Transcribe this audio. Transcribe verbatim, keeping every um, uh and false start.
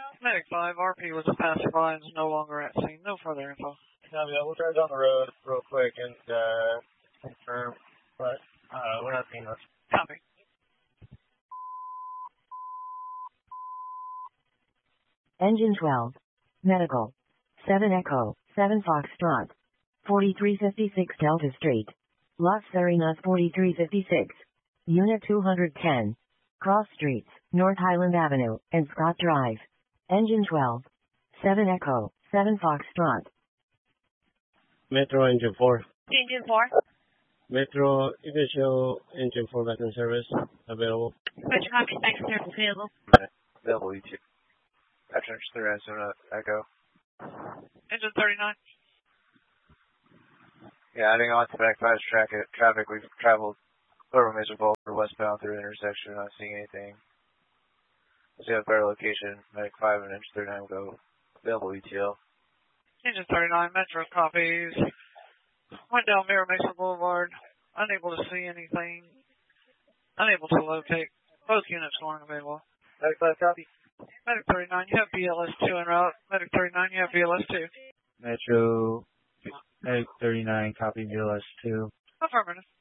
Medic five, R P was a passerby and is no longer at scene. No further info. Copy. We'll drive down the road real quick and uh, confirm, but uh, we're not seeing much. Copy. Engine twelve. Medical. seven Echo, seven Foxtrot. forty-three fifty-six Delta Street. Las Serenas forty-three fifty-six. Unit two hundred ten. Cross Streets, North Highland Avenue, and Scott Drive. Engine twelve. seven Echo, seven Foxtrot. Metro Engine four. Engine four. Metro, you can show Engine four back in service available. Metro copy, back in service available. Available, E two. After three Arizona Echo. Engine thirty-nine. Yeah, adding on to Medic five's track traffic, we've traveled over Major Boulder westbound through the intersection, not seeing anything. Let's see a better location. Medic five and Engine thirty-nine will go. Available E T L. Engine thirty-nine, Metro copies. Went down Mira Mesa Boulevard. Unable to see anything. Unable to locate. Both units going available. Medic five, copy. Medic thirty-nine, you have B L S two en route. Medic thirty-nine, you have B L S two. Metro, Medic thirty-nine, copy B L S two. Affirmative.